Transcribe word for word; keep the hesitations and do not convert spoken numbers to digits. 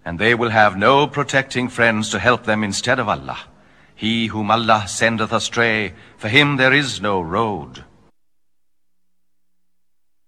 and they will have no protecting friends to help them instead of Allah. He whom Allah sendeth astray, for him there is no road.